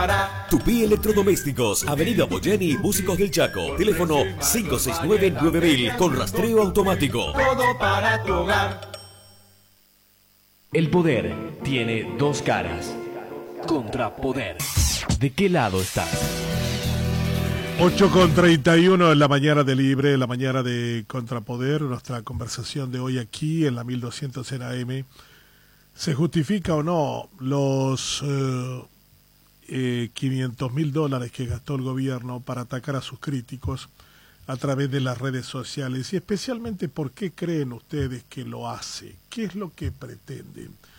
Tupí Electrodomésticos, Avenida Boyeni, Músicos del Chaco. Teléfono 569-9000 con rastreo automático. Todo para tu hogar. El poder tiene dos caras. Contrapoder. ¿De qué lado estás? 8:31 en la mañana de Libre, la mañana de Contrapoder. Nuestra conversación de hoy aquí en la 1200 en AM. ¿Se justifica o no los $500.000 que gastó el gobierno para atacar a sus críticos a través de las redes sociales? Y especialmente, ¿por qué creen ustedes que lo hace? ¿Qué es lo que pretenden?